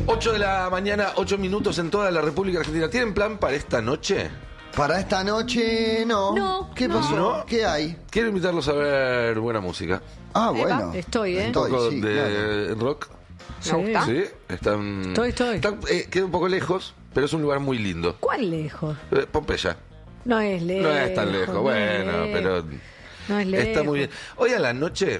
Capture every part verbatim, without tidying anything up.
ocho de la mañana, ocho minutos en toda la República Argentina. ¿Tienen plan para esta noche? Para esta noche, no. No, ¿Qué no. pasó? ¿No? ¿Qué hay? Quiero invitarlos a ver buena música. Ah, Epa, bueno. estoy, ¿eh? Un Estoy, poco sí, de claro. rock. Sí. Me gusta. Sí, están. Estoy, estoy. están, eh, queda un poco lejos, pero es un lugar muy lindo. ¿Cuál lejos? Eh, Pompeya. No es lejos. No es tan lejos, no bueno, es- pero No es lejos. está muy bien. Hoy a la noche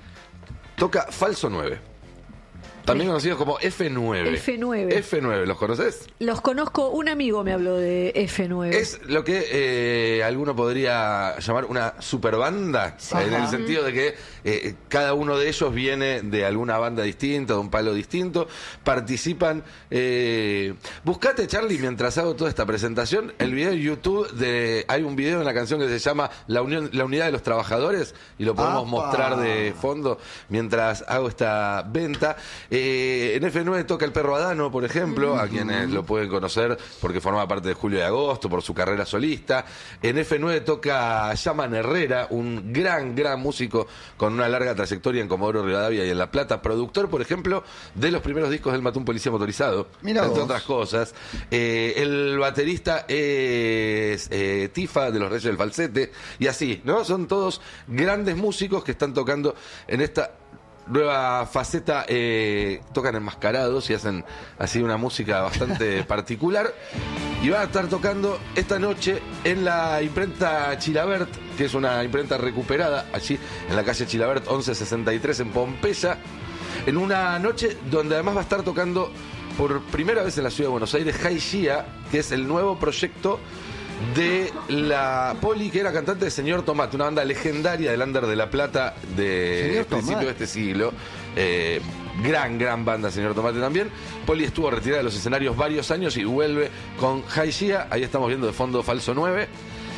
toca Falso nueve. También conocidos como F nueve. F nueve. F nueve, ¿los conoces? Los conozco, un amigo me habló de F nueve. Es lo que eh, alguno podría llamar una superbanda, Sí. en el Ajá. sentido de que eh, cada uno de ellos viene de alguna banda distinta, de un palo distinto, participan. Eh, buscate, Charlie, mientras hago toda esta presentación, el video de YouTube, de hay un video en la canción que se llama La Unión, la Unidad de los Trabajadores, y lo podemos ¡Apa! mostrar de fondo mientras hago esta venta. Eh, en F nueve toca el Perro Adano, por ejemplo, a quienes lo pueden conocer porque forma parte de Julio de Agosto, por su carrera solista. En F nueve toca Yaman Herrera, un gran, gran músico con una larga trayectoria en Comodoro Rivadavia y en La Plata, productor, por ejemplo, de los primeros discos del Matún Policía Motorizado, Mirá entre vos. otras cosas. Eh, el baterista es eh, Tifa, de los Reyes del Falsete, y así, ¿no? Son todos grandes músicos que están tocando en esta nueva faceta. Eh, tocan enmascarados y hacen así una música bastante particular, y van a estar tocando esta noche en la imprenta Chilabert, que es una imprenta recuperada allí en la calle Chilabert once sesenta y tres en Pompeya, en una noche donde además va a estar tocando por primera vez en la ciudad de Buenos Aires High Gia, que es el nuevo proyecto de la Poli, que era cantante de Señor Tomate, una banda legendaria del under de La Plata de Señor principio Tomate. de este siglo. Eh, gran, gran banda, Señor Tomate también. Poli estuvo retirada de los escenarios varios años y vuelve con High Gia. Ahí estamos viendo de fondo Falso nueve.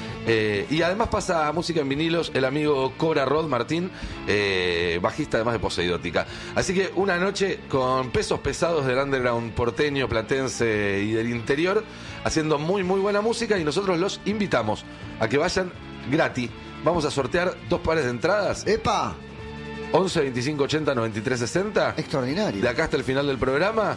Eh, y además pasa música en vinilos el amigo Cobra Rod Martín, eh, bajista además de Poseidótica. Así que una noche con pesos pesados del underground porteño, platense y del interior, haciendo muy muy buena música, y nosotros los invitamos a que vayan gratis. Vamos a sortear dos pares de entradas, ¡Epa! once, veinticinco, ochenta, noventa y tres, sesenta, Extraordinario. de acá hasta el final del programa,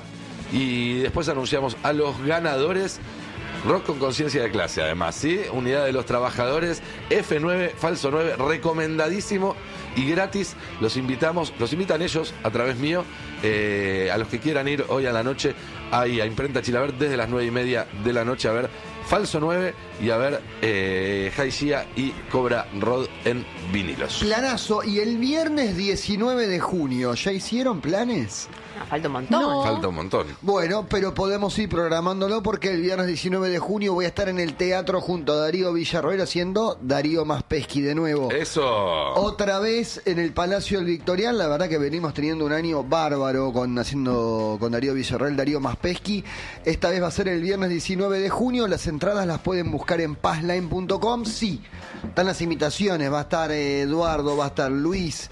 y después anunciamos a los ganadores. Rock con conciencia de clase, además, ¿sí? Unidad de los Trabajadores, F nueve, Falso nueve, recomendadísimo y gratis. Los invitamos, los invitan ellos a través mío, eh, a los que quieran ir hoy a la noche ahí a Imprenta Chilabert desde las nueve y media de la noche a ver Falso nueve y a ver eh, High Gia y Cobra Rod en vinilos. Planazo. Y el viernes diecinueve de junio, ¿ya hicieron planes? No, falta un montón. No. Falta un montón. Bueno, pero podemos ir programándolo porque el viernes diecinueve de junio voy a estar en el teatro junto a Darío Villarroel haciendo Darío Maspeschi de nuevo. Eso. Otra vez en el Palacio del Victorial. La verdad que venimos teniendo un año bárbaro con haciendo con Darío Villarroel, Darío Maspeschi. Esta vez va a ser el viernes diecinueve de junio. Las entradas las pueden buscar en pazline punto com. Sí, están las invitaciones. Va a estar eh, Eduardo, va a estar Luis,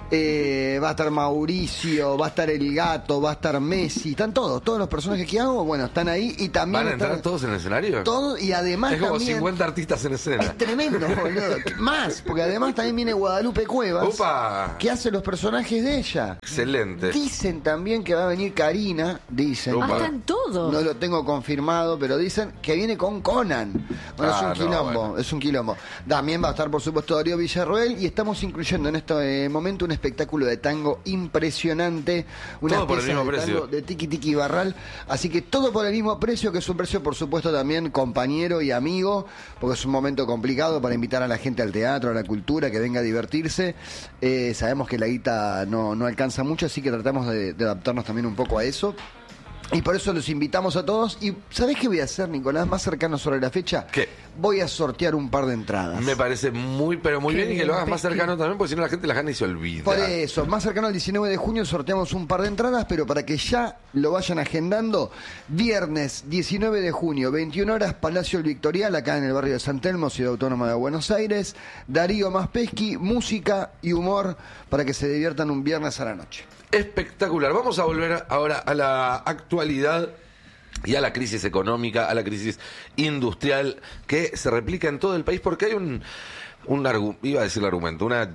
eh, va a estar Mauricio, va a estar El Gato, va a estar Messi. Están todos, todos los personajes que hago, bueno, están ahí. Y también ¿Van a entrar están todos en el escenario? todos, y además Es como también... cincuenta artistas en escena. Es tremendo, boludo. Más, porque además también viene Guadalupe Cuevas, ¡Upa! que hace los personajes de ella. Excelente. Dicen también que va a venir Karina, dicen. Upa. Ah, están todos. No lo tengo confirmado, pero dicen que viene con Conan. Bueno, Ah, es un no, quilombo, bueno. es un quilombo. También va a estar, por supuesto, Darío Villarroel, y estamos incluyendo en este eh, momento un espectáculo de tango impresionante. Una Todo por el pieza mismo de precio. tango de Tiki Tiki Barral. Así que todo por el mismo precio, que es un precio, por supuesto, también compañero y amigo, porque es un momento complicado para invitar a la gente al teatro, a la cultura, que venga a divertirse. Eh, sabemos que la guita no, no alcanza mucho, así que tratamos de, de adaptarnos también un poco a eso. Y por eso los invitamos a todos. ¿Y sabés qué voy a hacer, Nicolás? Más cercano sobre la fecha. ¿Qué? Voy a sortear un par de entradas. Me parece muy, pero muy Qué bien, y que lo hagas más pesqui. cercano también, porque si no la gente las gana y se olvida. Por eso, más cercano al diecinueve de junio sorteamos un par de entradas, pero para que ya lo vayan agendando, viernes diecinueve de junio, veintiuna horas, Palacio del Victorial, acá en el barrio de San Telmo, Ciudad Autónoma de Buenos Aires. Darío Maspeschi, música y humor para que se diviertan un viernes a la noche. Espectacular. Vamos a volver ahora a la actualidad y a la crisis económica, a la crisis industrial que se replica en todo el país, porque hay un, un argu- iba a decir el argumento, una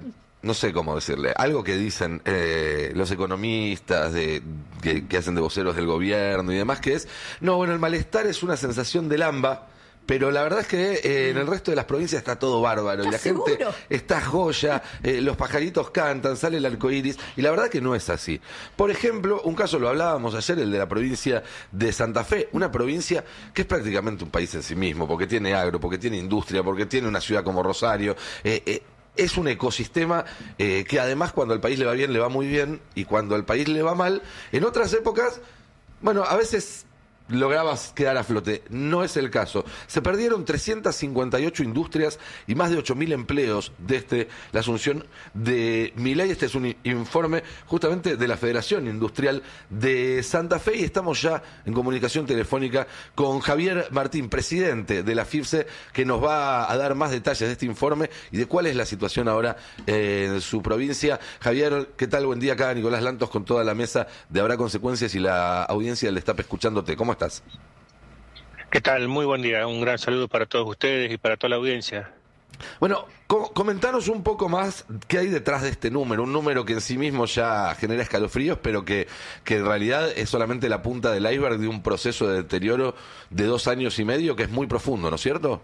no sé cómo decirle, algo que dicen eh, los economistas de, que, que hacen de voceros del gobierno y demás, que es, no, bueno, el malestar es una sensación del AMBA, pero la verdad es que eh, en el resto de las provincias está todo bárbaro y la gente seguro? está joya, eh, los pajaritos cantan, sale el arco iris, y la verdad que no es así. Por ejemplo, un caso lo hablábamos ayer, el de la provincia de Santa Fe, una provincia que es prácticamente un país en sí mismo, porque tiene agro, porque tiene industria, porque tiene una ciudad como Rosario, eh, eh, es un ecosistema eh, que además cuando al país le va bien, le va muy bien, y cuando al país le va mal, en otras épocas, bueno, a veces lograbas quedar a flote. No es el caso. Se perdieron trescientas cincuenta y ocho industrias y más de ocho mil empleos desde la asunción de Milei. Este es un informe justamente de la Federación Industrial de Santa Fe y estamos ya en comunicación telefónica con Javier Martín, presidente de la FIFCE, que nos va a dar más detalles de este informe y de cuál es la situación ahora en su provincia. Javier, ¿qué tal? Buen día. Acá Nicolás Lantos con toda la mesa de Habrá Consecuencias y la audiencia del Destape escuchándote. ¿Cómo estás? ¿Qué tal? Muy buen día. Un gran saludo para todos ustedes y para toda la audiencia. Bueno, co comentanos un poco más qué hay detrás de este número, un número que en sí mismo ya genera escalofríos, pero que, que en realidad es solamente la punta del iceberg de un proceso de deterioro de dos años y medio que es muy profundo, ¿no es cierto?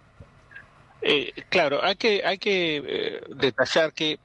Eh, claro, hay que, hay que eh, detallar que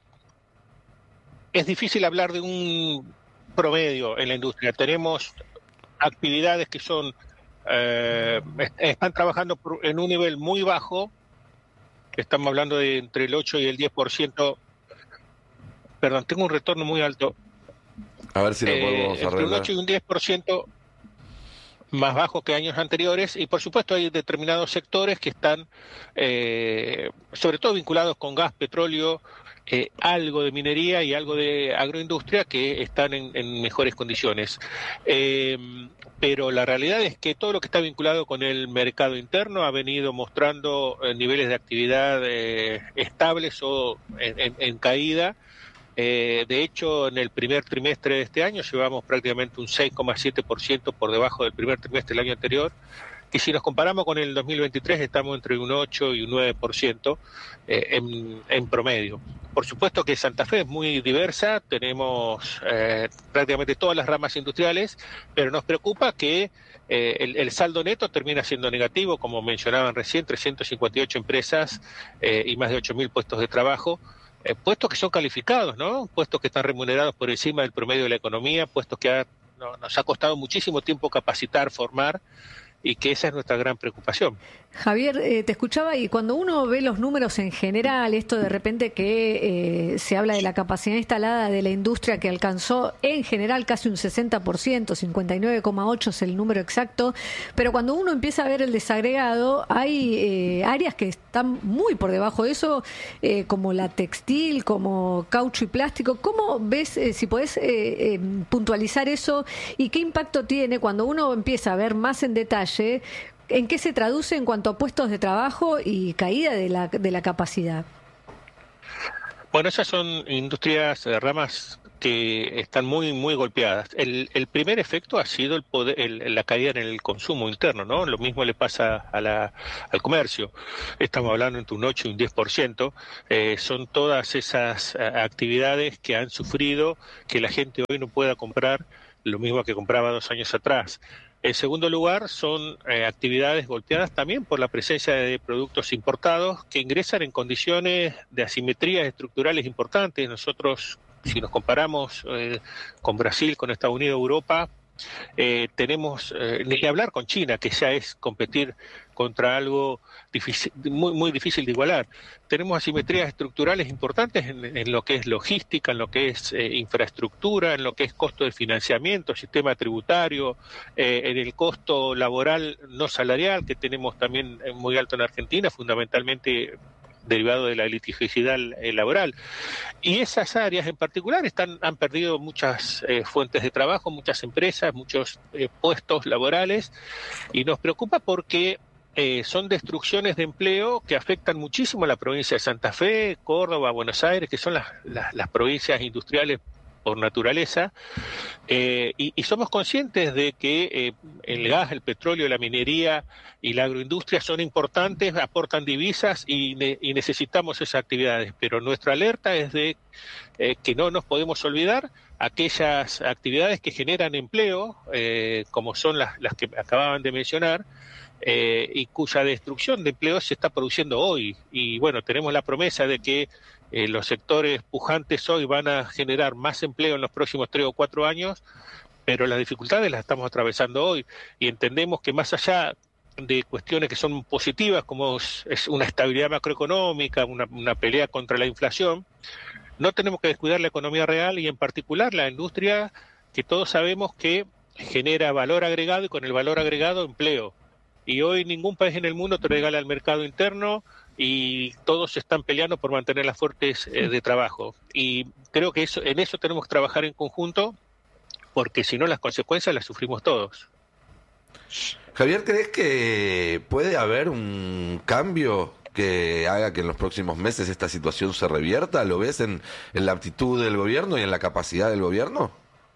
es difícil hablar de un promedio en la industria. Tenemos actividades que son eh, están trabajando por, en un nivel muy bajo, estamos hablando de entre el ocho y el diez por ciento. Perdón, tengo un retorno muy alto. A ver si lo podemos eh, arreglar. Entre un ocho y un diez por ciento más bajo que años anteriores, y por supuesto hay determinados sectores que están eh, sobre todo vinculados con gas, petróleo, eh, algo de minería y algo de agroindustria que están en, en mejores condiciones. Eh, pero la realidad es que todo lo que está vinculado con el mercado interno ha venido mostrando eh, niveles de actividad eh, estables o en, en, en caída. Eh, de hecho, en el primer trimestre de este año llevamos prácticamente un seis coma siete por ciento por debajo del primer trimestre del año anterior, y si nos comparamos con el dos mil veintitrés estamos entre un ocho y un nueve por ciento eh, en, en promedio. Por supuesto que Santa Fe es muy diversa, tenemos eh, prácticamente todas las ramas industriales, pero nos preocupa que eh, el, el saldo neto termina siendo negativo, como mencionaban recién, trescientas cincuenta y ocho empresas eh, y más de ocho mil puestos de trabajo. Eh, puestos que son calificados, ¿no? Puestos que están remunerados por encima del promedio de la economía, puestos que ha, no, nos ha costado muchísimo tiempo capacitar, formar, y que esa es nuestra gran preocupación. Javier, eh, te escuchaba y cuando uno ve los números en general, esto de repente que eh, se habla de la capacidad instalada de la industria que alcanzó en general casi un sesenta por ciento, cincuenta y nueve coma ocho es el número exacto, pero cuando uno empieza a ver el desagregado, hay eh, áreas que están muy por debajo de eso, eh, como la textil, como caucho y plástico. ¿Cómo ves, eh, si podés eh, eh, puntualizar eso y qué impacto tiene cuando uno empieza a ver más en detalle? ¿En qué se traduce en cuanto a puestos de trabajo y caída de la, de la capacidad? Bueno, esas son industrias, eh, ramas que están muy muy golpeadas. El, el primer efecto ha sido el poder, el, la caída en el consumo interno, ¿no? Lo mismo le pasa a la, al comercio. Estamos hablando entre un ocho y un diez por ciento. Eh, son todas esas uh, actividades que han sufrido que la gente hoy no pueda comprar lo mismo que compraba dos años atrás. En segundo lugar, son eh, actividades golpeadas también por la presencia de productos importados que ingresan en condiciones de asimetrías estructurales importantes. Nosotros, si nos comparamos eh, con Brasil, con Estados Unidos, Europa, eh, tenemos, eh, ni que hablar con China, que ya es competir contra algo difícil, muy, muy difícil de igualar. Tenemos asimetrías estructurales importantes en, en lo que es logística, en lo que es eh, infraestructura, en lo que es costo de financiamiento, sistema tributario, eh, en el costo laboral no salarial, que tenemos también muy alto en Argentina, fundamentalmente derivado de la litigiosidad laboral. Y esas áreas en particular están, han perdido muchas eh, fuentes de trabajo, muchas empresas, muchos eh, puestos laborales, y nos preocupa porque eh, son destrucciones de empleo que afectan muchísimo a la provincia de Santa Fe, Córdoba, Buenos Aires, que son las, las, las provincias industriales por naturaleza, eh, y, y somos conscientes de que eh, el gas, el petróleo, la minería y la agroindustria son importantes, aportan divisas y, ne- y necesitamos esas actividades, pero nuestra alerta es de eh, que no nos podemos olvidar aquellas actividades que generan empleo, eh, como son las, las que acababan de mencionar, eh, y cuya destrucción de empleo se está produciendo hoy. Y bueno, tenemos la promesa de que eh, los sectores pujantes hoy van a generar más empleo en los próximos tres o cuatro años, pero las dificultades las estamos atravesando hoy y entendemos que más allá de cuestiones que son positivas, como es, es una estabilidad macroeconómica, una, una pelea contra la inflación, no tenemos que descuidar la economía real y en particular la industria que todos sabemos que genera valor agregado y con el valor agregado empleo. Y hoy ningún país en el mundo te regala al mercado interno y todos están peleando por mantener las fuertes eh, de trabajo. Y creo que eso, en eso tenemos que trabajar en conjunto, porque si no las consecuencias las sufrimos todos. Javier, ¿crees que puede haber un cambio que haga que en los próximos meses esta situación se revierta? ¿Lo ves en, en la aptitud del gobierno y en la capacidad del gobierno?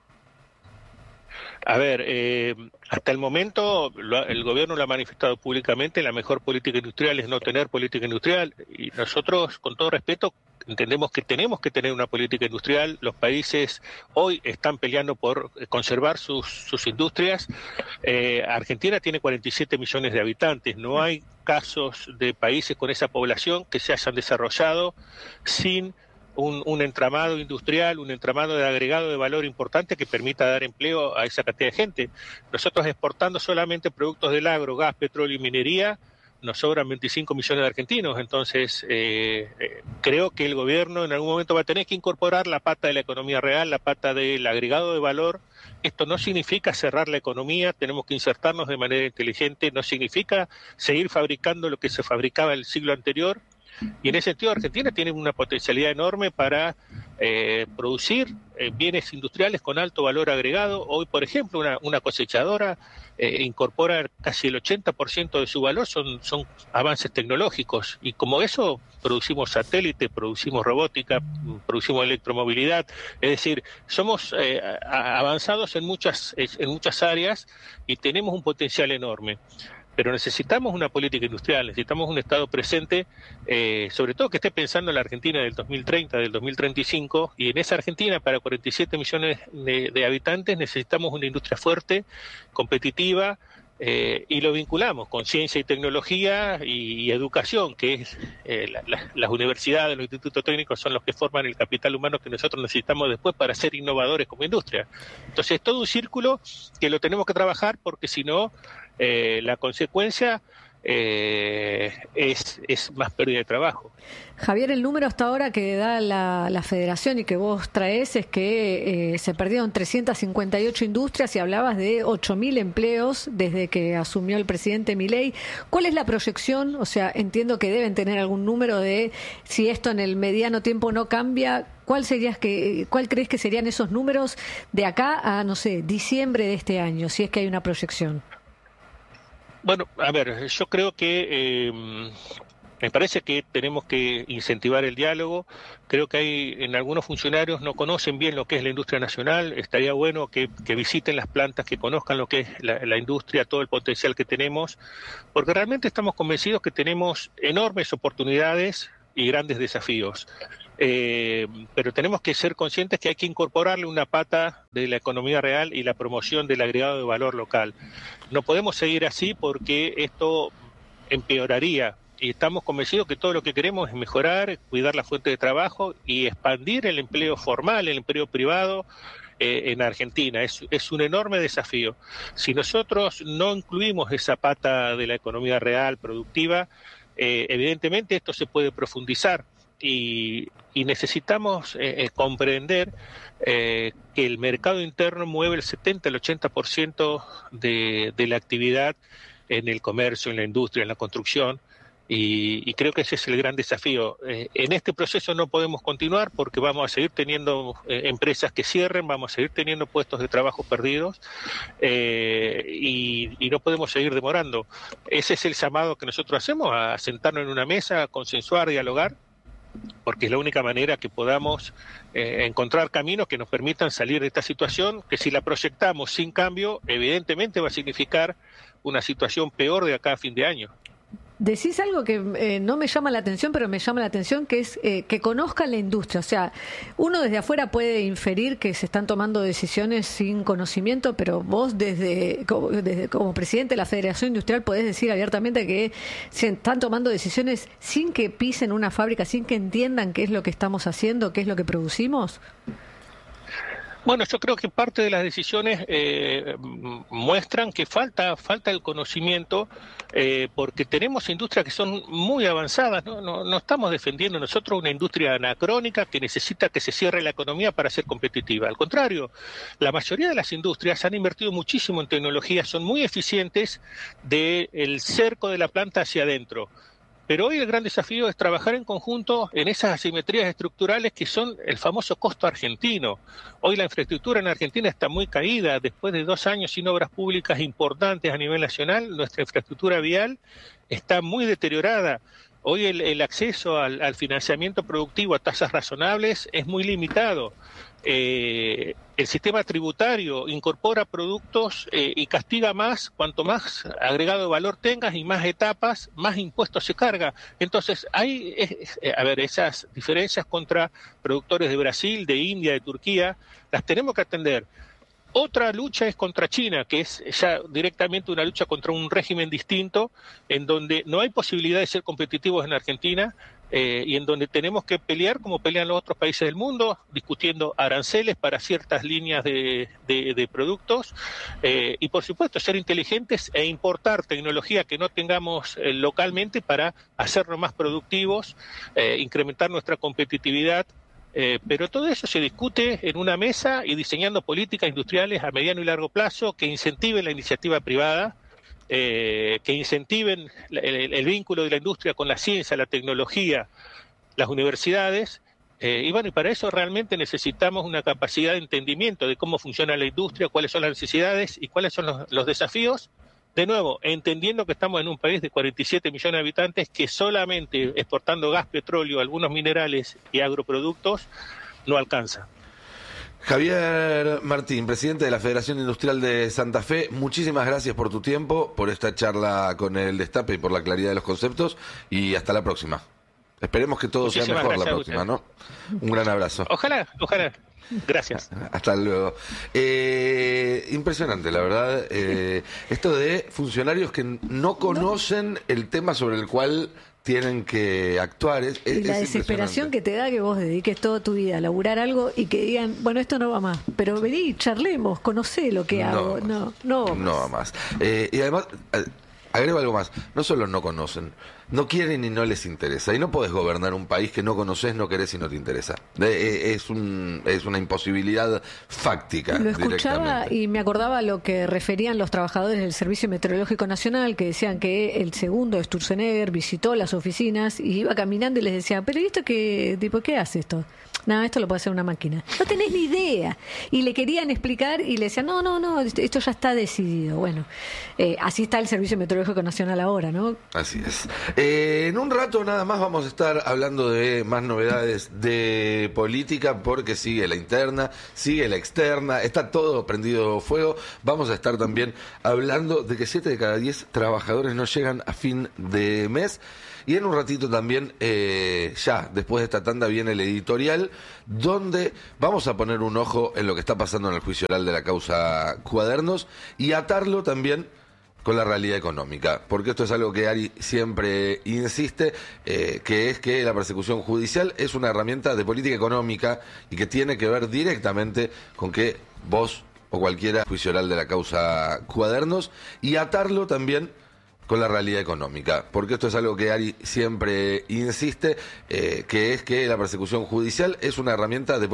A ver, eh, hasta el momento lo, el gobierno lo ha manifestado públicamente, la mejor política industrial es no tener política industrial y nosotros, con todo respeto, entendemos que tenemos que tener una política industrial. Los países hoy están peleando por conservar sus, sus industrias. Eh, Argentina tiene cuarenta y siete millones de habitantes, no hay casos de países con esa población que se hayan desarrollado sin Un, un entramado industrial, un entramado de agregado de valor importante que permita dar empleo a esa cantidad de gente. Nosotros exportando solamente productos del agro, gas, petróleo y minería, nos sobran veinticinco millones de argentinos. Entonces, eh, eh, creo que el gobierno en algún momento va a tener que incorporar la pata de la economía real, la pata del agregado de valor. Esto no significa cerrar la economía, tenemos que insertarnos de manera inteligente, no significa seguir fabricando lo que se fabricaba el siglo anterior. Y en ese sentido Argentina tiene una potencialidad enorme para eh, producir eh, bienes industriales con alto valor agregado. Hoy, por ejemplo, una, una cosechadora eh, incorpora casi el ochenta por ciento de su valor, son, son avances tecnológicos. Y como eso, producimos satélite, producimos robótica, producimos electromovilidad. Es decir, somos eh, avanzados en muchas, en muchas áreas y tenemos un potencial enorme. Pero necesitamos una política industrial, necesitamos un Estado presente, eh, sobre todo que esté pensando en la Argentina del dos mil treinta, del dos mil treinta y cinco, y en esa Argentina para cuarenta y siete millones de, de habitantes necesitamos una industria fuerte, competitiva, eh, y lo vinculamos con ciencia y tecnología y, y educación, que es eh, la, la, las universidades, los institutos técnicos son los que forman el capital humano que nosotros necesitamos después para ser innovadores como industria. Entonces es todo un círculo que lo tenemos que trabajar porque si no, Eh, la consecuencia eh, es, es más pérdida de trabajo. Javier, el número hasta ahora que da la, la Federación y que vos traes es que eh, se perdieron trescientas cincuenta y ocho industrias y hablabas de ocho mil empleos desde que asumió el presidente Milei. ¿Cuál es la proyección? O sea, entiendo que deben tener algún número de si esto en el mediano tiempo no cambia. ¿Cuál serías que, cuál crees que serían esos números de acá a, no sé, diciembre de este año, si es que hay una proyección? Bueno, a ver, yo creo que eh, me parece que tenemos que incentivar el diálogo. Creo que hay en algunos funcionarios no conocen bien lo que es la industria nacional. Estaría bueno que, que visiten las plantas, que conozcan lo que es la, la industria, todo el potencial que tenemos, porque realmente estamos convencidos que tenemos enormes oportunidades y grandes desafíos. Eh, pero tenemos que ser conscientes que hay que incorporarle una pata de la economía real y la promoción del agregado de valor local. No podemos seguir así porque esto empeoraría y estamos convencidos que todo lo que queremos es mejorar, cuidar la fuente de trabajo y expandir el empleo formal, el empleo privado eh, en Argentina. Es, es un enorme desafío. Si nosotros no incluimos esa pata de la economía real, productiva, eh, evidentemente esto se puede profundizar. Y, y necesitamos eh, eh, comprender eh, que el mercado interno mueve el setenta al ochenta por ciento de, de la actividad en el comercio, en la industria, en la construcción, y, y creo que ese es el gran desafío. Eh, en este proceso no podemos continuar porque vamos a seguir teniendo eh, empresas que cierren, vamos a seguir teniendo puestos de trabajo perdidos eh, y, y no podemos seguir demorando. Ese es el llamado que nosotros hacemos, a sentarnos en una mesa, a consensuar, dialogar, porque es la única manera que podamos eh, encontrar caminos que nos permitan salir de esta situación, que si la proyectamos sin cambio, evidentemente va a significar una situación peor de acá a fin de año. Decís algo que eh, no me llama la atención, pero me llama la atención, que es eh, que conozcan la industria. O sea, uno desde afuera puede inferir que se están tomando decisiones sin conocimiento, pero vos desde como, desde, como presidente de la Federación Industrial podés decir abiertamente que se están tomando decisiones sin que pisen una fábrica, sin que entiendan qué es lo que estamos haciendo, qué es lo que producimos. Bueno, yo creo que parte de las decisiones eh, muestran que falta falta el conocimiento, eh, porque tenemos industrias que son muy avanzadas, ¿no? No, no estamos defendiendo nosotros una industria anacrónica que necesita que se cierre la economía para ser competitiva. Al contrario, la mayoría de las industrias han invertido muchísimo en tecnología, son muy eficientes del cerco de la planta hacia adentro. Pero hoy el gran desafío es trabajar en conjunto en esas asimetrías estructurales que son el famoso costo argentino. Hoy la infraestructura en Argentina está muy caída. Después de dos años sin obras públicas importantes a nivel nacional, nuestra infraestructura vial está muy deteriorada. Hoy el, el acceso al, al financiamiento productivo a tasas razonables es muy limitado. Eh, el sistema tributario incorpora productos eh, y castiga más, cuanto más agregado de valor tengas y más etapas, más impuestos se carga. Entonces hay, es, a ver, esas diferencias contra productores de Brasil, de India, de Turquía, las tenemos que atender. Otra lucha es contra China, que es ya directamente una lucha contra un régimen distinto, en donde no hay posibilidad de ser competitivos en Argentina, eh, y en donde tenemos que pelear como pelean los otros países del mundo, discutiendo aranceles para ciertas líneas de, de, de productos, eh, y por supuesto ser inteligentes e importar tecnología que no tengamos eh, localmente para hacernos más productivos, eh, incrementar nuestra competitividad. Eh, pero todo eso se discute en una mesa y diseñando políticas industriales a mediano y largo plazo que incentiven la iniciativa privada, eh, que incentiven el, el, el vínculo de la industria con la ciencia, la tecnología, las universidades. Eh, y bueno, y para eso realmente necesitamos una capacidad de entendimiento de cómo funciona la industria, cuáles son las necesidades y cuáles son los, los desafíos. De nuevo, entendiendo que estamos en un país de cuarenta y siete millones de habitantes que solamente exportando gas, petróleo, algunos minerales y agroproductos no alcanza. Javier Martín, presidente de la Federación Industrial de Santa Fe, muchísimas gracias por tu tiempo, por esta charla con el Destape y por la claridad de los conceptos, y hasta la próxima. Esperemos que todo Muchísimas sea mejor la gracias próxima, ¿no? Un gran abrazo. Ojalá, ojalá. Gracias. Hasta luego. Eh, impresionante, la verdad. Eh, esto de funcionarios que no conocen el tema sobre el cual tienen que actuar. Es, y es la desesperación que te da que vos dediques toda tu vida a laburar algo y que digan, bueno, esto no va más, pero vení, charlemos, conocé lo que no hago. Más. No, no va más. No va más. Eh, y además, agrego algo más. No solo no conocen, no quieren y no les interesa. Y no podés gobernar un país que no conoces, no querés y no te interesa. Es un es una imposibilidad fáctica. Lo escuchaba y me acordaba lo que referían los trabajadores del Servicio Meteorológico Nacional, que decían que el segundo Sturzenegger visitó las oficinas y iba caminando y les decía, pero ¿y esto qué, tipo, qué hace esto? No, esto lo puede hacer una máquina. No tenés ni idea. Y le querían explicar y le decían, no, no, no, esto ya está decidido. Bueno, eh, así está el Servicio Meteorológico Nacional ahora, ¿no? Así es. Eh, en un rato nada más vamos a estar hablando de más novedades de política, porque sigue la interna, sigue la externa, está todo prendido fuego. Vamos a estar también hablando de que siete de cada diez trabajadores no llegan a fin de mes. Y en un ratito también, eh, ya después de esta tanda, viene el editorial, donde vamos a poner un ojo en lo que está pasando en el juicio oral de la causa Cuadernos y atarlo también con la realidad económica, porque esto es algo que Ari siempre insiste, eh, que es que la persecución judicial es una herramienta de política económica y que tiene que ver directamente con que vos o cualquiera juicio oral de la causa Cuadernos y atarlo también con la realidad económica, porque esto es algo que Ari siempre insiste, eh, que es que la persecución judicial es una herramienta de